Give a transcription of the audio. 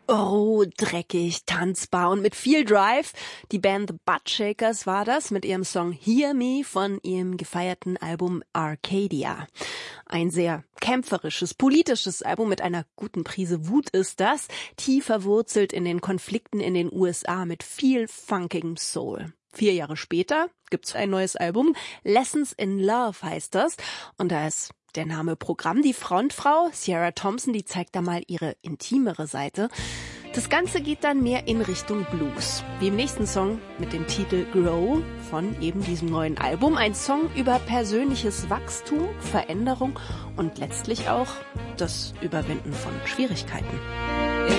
Oh, dreckig, tanzbar und mit viel Drive. Die Band The Buttshakers war das mit ihrem Song Hear Me von ihrem gefeierten Album Arcadia. Ein sehr kämpferisches, politisches Album mit einer guten Prise Wut ist das, tief verwurzelt in den Konflikten in den USA mit viel funkigem Soul. 4 Jahre später gibt's ein neues Album, Lessons in Love heißt das, und da ist der Name Programm. Die Frontfrau, Ciara Thompson, die zeigt da mal ihre intimere Seite. Das Ganze geht dann mehr in Richtung Blues. Wie im nächsten Song mit dem Titel Grow von eben diesem neuen Album. Ein Song über persönliches Wachstum, Veränderung und letztlich auch das Überwinden von Schwierigkeiten.